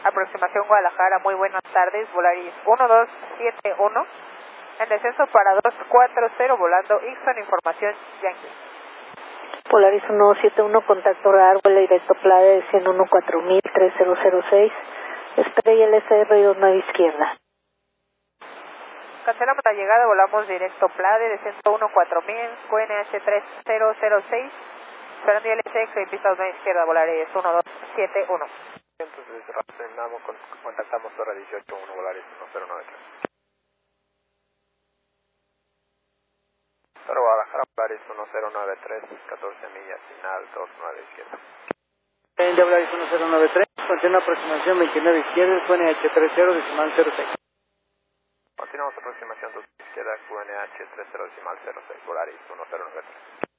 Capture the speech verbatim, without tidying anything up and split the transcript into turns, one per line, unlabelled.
Aproximación Guadalajara, muy buenas tardes, Volaris uno dos siete uno. En descenso para dos cuatro cero, volando Ixon, información Yankee.
Polaris uno siete uno, contacto radar, vuelo directo Playa de ciento catorce mil, tres cero cero seis. Estrella L S R dos nueve izquierda.
Cancelamos la llegada, volamos directo Playa de ciento catorce mil, Q N H tres cero cero seis. Esperando L S X, pista dos nueve izquierda, Volaris uno dos siete uno.
Entonces, reaccionamos, contactamos Torre dieciocho uno, Volaris uno cero nueve tres. Torre Guadalajara, Volaris uno cero nueve tres, catorce millas, final dos nueve izquierda.
En Volaris uno cero nueve tres, continúa aproximación veintinueve izquierda, Q N H tres cero decimal cero seis.
Continuamos aproximación dos izquierda, Q N H tres cero decimal cero seis, Volaris uno cero nueve tres.